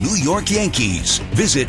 New York Yankees. Visit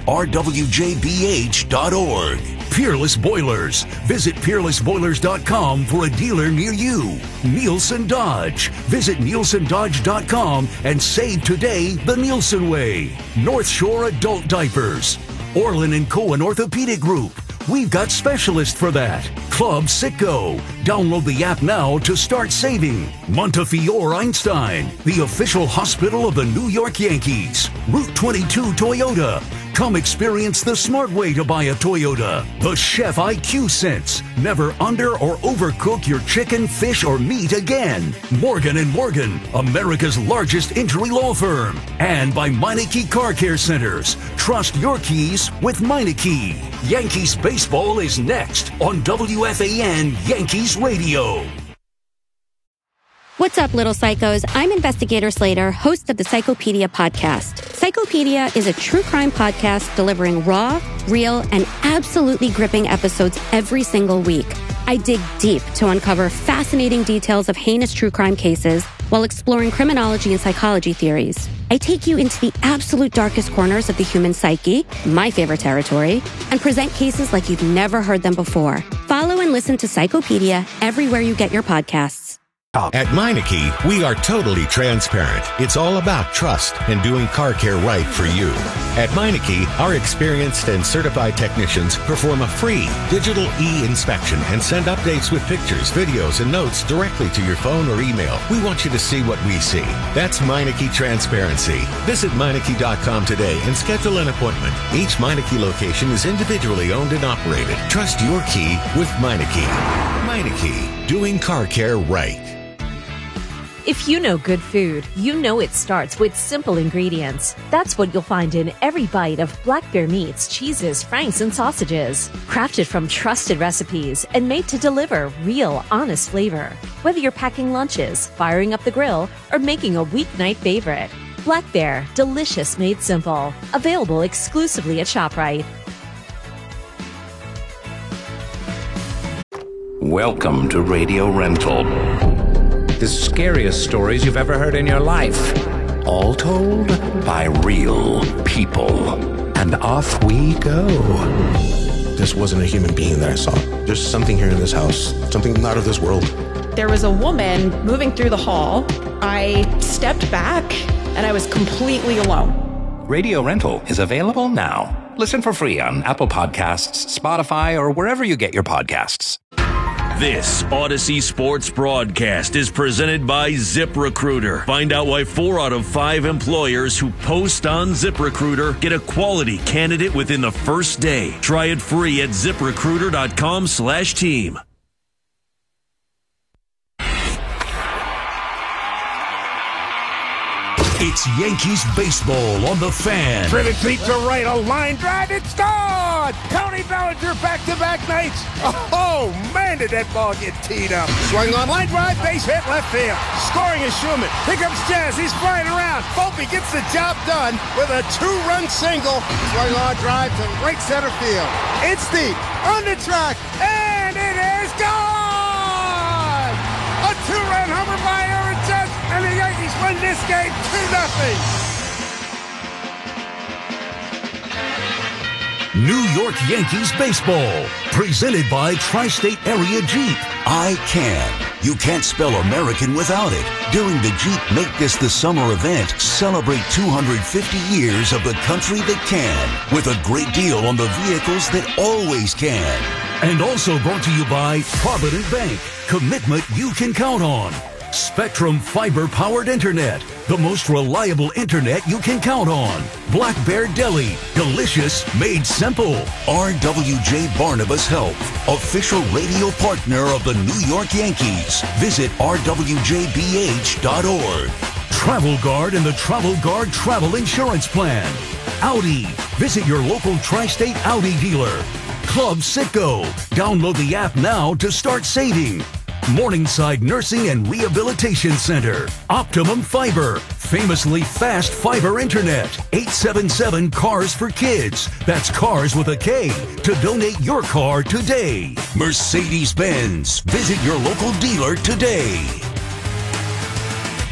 rwjbh.org. Peerless Boilers. Visit peerlessboilers.com for a dealer near you. Nielsen Dodge. Visit nielsendodge.com and save today the Nielsen way. North Shore Adult Diapers. Orlin & Cohen Orthopedic Group. We've got specialists for that. Club Sitco. Download the app now to start saving. Montefiore Einstein, the official hospital of the New York Yankees. Route 22 Toyota. Come experience the smart way to buy a Toyota. The Chef IQ Sense. Never under or overcook your chicken, fish, or meat again. Morgan & Morgan, America's largest injury law firm. And by Meineke Car Care Centers. Trust your keys with Meineke. Yankees baseball is next on WFAN Yankees Radio. What's up, little psychos? I'm Investigator Slater, host of the Psychopedia podcast. Psychopedia is a true crime podcast delivering raw, real, and absolutely gripping episodes every single week. I dig deep to uncover fascinating details of heinous true crime cases while exploring criminology and psychology theories. I take you into the absolute darkest corners of the human psyche, my favorite territory, and present cases like you've never heard them before. Follow and listen to Psychopedia everywhere you get your podcasts. At Meineke, we are totally transparent. It's all about trust and doing car care right for you. At Meineke, our experienced and certified technicians perform a free digital e-inspection and send updates with pictures, videos, and notes directly to your phone or email. We want you to see what we see. That's Meineke Transparency. Visit Meineke.com today and schedule an appointment. Each Meineke location is individually owned and operated. Trust your key with Meineke. Meineke, doing car care right. If you know good food, you know it starts with simple ingredients. That's what you'll find in every bite of Black Bear meats, cheeses, franks, and sausages. Crafted from trusted recipes and made to deliver real, honest flavor. Whether you're packing lunches, firing up the grill, or making a weeknight favorite. Black Bear, delicious made simple. Available exclusively at ShopRite. Welcome to Radio Rental. The scariest stories you've ever heard in your life. All told by real people. And off we go. This wasn't a human being that I saw. There's something here in this house. Something not of this world. There was a woman moving through the hall. I stepped back and I was completely alone. Radio Rental is available now. Listen for free on Apple Podcasts, Spotify, or wherever you get your podcasts. This Odyssey Sports broadcast is presented by ZipRecruiter. Find out why 4 out of 5 employers who post on ZipRecruiter get a quality candidate within the first day. Try it free at ZipRecruiter.com/team. It's Yankees baseball on the Fan. Driven deep to right, a line drive, it's gone! Tony Bellinger back-to-back nights. Oh, man, did that ball get teed up. Swung on line drive, base hit left field. Scoring is Schumann. Here comes Jazz, he's flying around. Volpe gets the job done with a 2-run single. Swung on drive to right center field. It's deep, on the track, and it is gone! A 2-run homer by Aaron Judge, and the Yankees win this game 2-0. New York Yankees baseball, presented by Tri-State Area Jeep. I Can. You can't spell American without it. During the Jeep Make This the Summer event, celebrate 250 years of the country that can, with a great deal on the vehicles that always can. And also brought to you by Provident Bank. Commitment you can count on. Spectrum Fiber-powered internet, the most reliable internet you can count on. Black Bear Deli, delicious made simple. RWJ Barnabas Health, official radio partner of the New York Yankees. Visit rwjbh.org. Travel Guard and the Travel Guard Travel Insurance Plan. Audi, visit your local Tri-State Audi dealer. Club Sitco, download the app now to start saving. Morningside Nursing and Rehabilitation Center. Optimum Fiber. Famously fast fiber internet. 877 Cars for Kids. That's cars with a K. To donate your car today. Mercedes-Benz. Visit your local dealer today.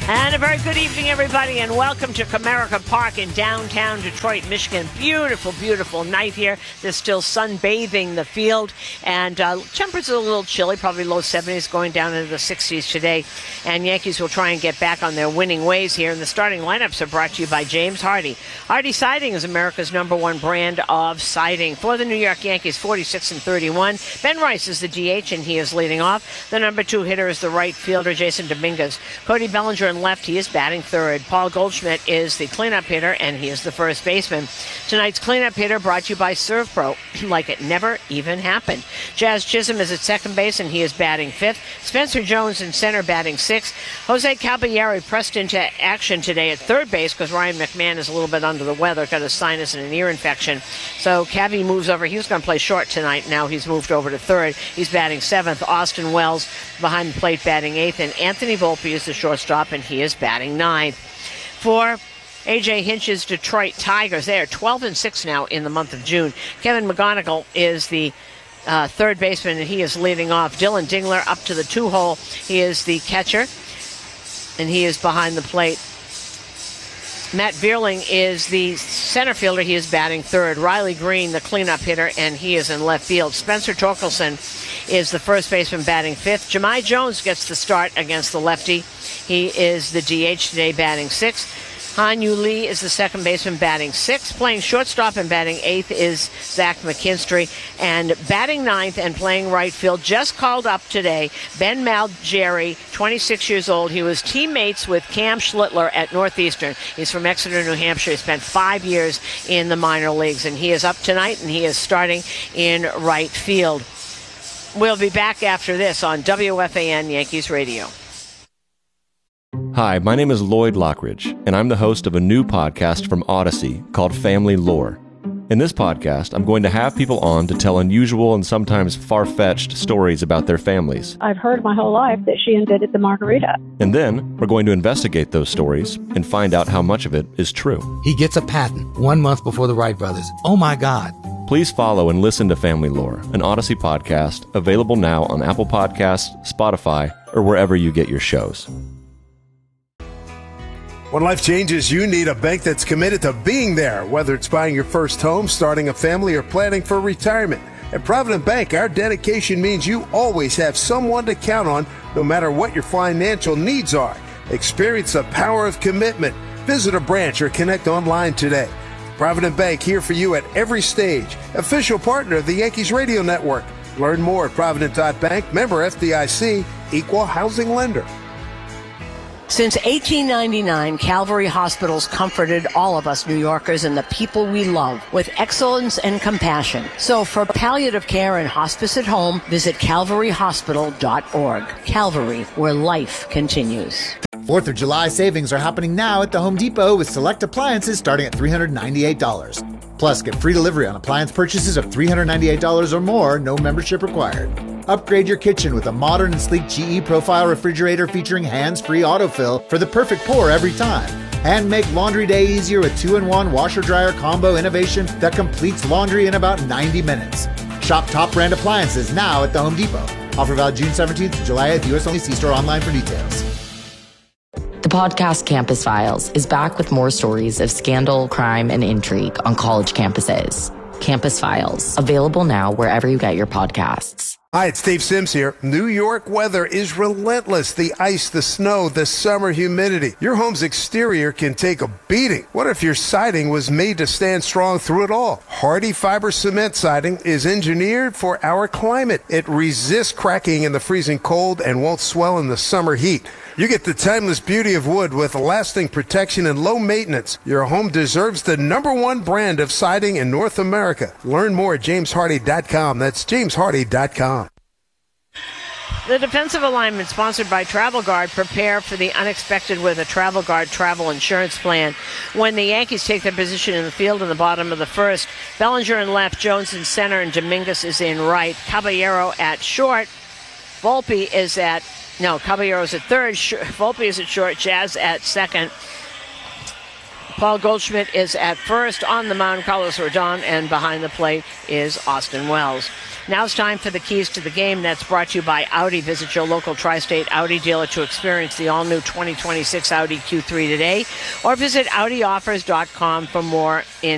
And a very good evening, everybody, and welcome to Comerica Park in downtown Detroit, Michigan. Beautiful, beautiful night here. There's still sunbathing the field, and temperatures are a little chilly, probably low 70s, going down into the 60s today. And Yankees will try and get back on their winning ways here. And the starting lineups are brought to you by James Hardie. Hardie Siding is America's #1 brand of siding. For the New York Yankees, 46-31. Ben Rice is the DH, and he is leading off. The #2 hitter is the right fielder, Jason Dominguez. Cody Bellinger in left, he is batting third. Paul Goldschmidt is the cleanup hitter, and he is the first baseman. Tonight's cleanup hitter brought to you by ServPro, like it never even happened. Jazz Chisholm is at second base, and he is batting fifth. Spencer Jones in center, batting sixth. Jose Caballero pressed into action today at third base because Ryan McMahon is a little bit under the weather, got a sinus and an ear infection. So Cabby moves over. He was going to play short tonight. Now he's moved over to third. He's batting seventh. Austin Wells behind the plate, batting eighth, and Anthony Volpe is the shortstop, and he is batting ninth. For A.J. Hinch's Detroit Tigers, they are 12-6 now in the month of June. Kevin McGonigal is the third baseman, and he is leading off. Dylan Dingler up to the 2-hole. He is the catcher, and he is behind the plate. Matt Vierling is the center fielder. He is batting third. Riley Green, the cleanup hitter, and he is in left field. Spencer Torkelson is the first baseman, batting fifth. Jahmai Jones gets the start against the lefty. He is the DH today, batting sixth. Han-Yu Lee is the second baseman, batting sixth. Playing shortstop and batting eighth is Zach McKinstry. And batting ninth and playing right field, just called up today, Ben Malgeri, 26 years old. He was teammates with Cam Schlittler at Northeastern. He's from Exeter, New Hampshire. He spent 5 years in the minor leagues, and he is up tonight, and he is starting in right field. We'll be back after this on WFAN Yankees Radio. Hi, my name is Lloyd Lockridge, and I'm the host of a new podcast from Odyssey called Family Lore. In this podcast, I'm going to have people on to tell unusual and sometimes far-fetched stories about their families. I've heard my whole life that she invented the margarita. And then, we're going to investigate those stories and find out how much of it is true. He gets a patent 1 month before the Wright brothers. Oh my God. Please follow and listen to Family Lore, an Odyssey podcast, available now on Apple Podcasts, Spotify, or wherever you get your shows. When life changes, you need a bank that's committed to being there, whether it's buying your first home, starting a family, or planning for retirement. At Provident Bank, our dedication means you always have someone to count on, no matter what your financial needs are. Experience the power of commitment. Visit a branch or connect online today. Provident Bank, here for you at every stage. Official partner of the Yankees Radio Network. Learn more at Provident.bank, member FDIC, equal housing lender. Since 1899, Calvary Hospitals comforted all of us New Yorkers and the people we love with excellence and compassion. So for palliative care and hospice at home, visit calvaryhospital.org. Calvary, where life continues. 4th of July savings are happening now at the Home Depot with select appliances starting at $398. Plus, get free delivery on appliance purchases of $398 or more, no membership required. Upgrade your kitchen with a modern and sleek GE Profile refrigerator featuring hands-free autofill for the perfect pour every time. And make laundry day easier with 2-in-1 washer-dryer combo innovation that completes laundry in about 90 minutes. Shop top brand appliances now at the Home Depot. Offer valid June 17th to July 8th. U.S. only. See store online for details. The podcast Campus Files is back with more stories of scandal, crime, and intrigue on college campuses. Campus Files, available now wherever you get your podcasts. Hi, it's Steve Sims here. New York weather is relentless. The ice, the snow, the summer humidity. Your home's exterior can take a beating. What if your siding was made to stand strong through it all? Hardie Fiber Cement Siding is engineered for our climate. It resists cracking in the freezing cold and won't swell in the summer heat. You get the timeless beauty of wood with lasting protection and low maintenance. Your home deserves the #1 brand of siding in North America. Learn more at jameshardy.com. That's jameshardy.com. The defensive alignment, sponsored by Travel Guard. Prepare for the unexpected with a Travel Guard travel insurance plan. When the Yankees take their position in the field in the bottom of the first, Bellinger in left, Jones in center, and Dominguez is in right. Caballero at short. Volpe is at... No, Caballero's at third. Volpe is at short. Jazz at second. Paul Goldschmidt is at first. On the mound, Carlos Rodon, and behind the plate is Austin Wells. Now it's time for the keys to the game. That's brought to you by Audi. Visit your local Tri-State Audi dealer to experience the all-new 2026 Audi Q3 today, or visit AudiOffers.com for more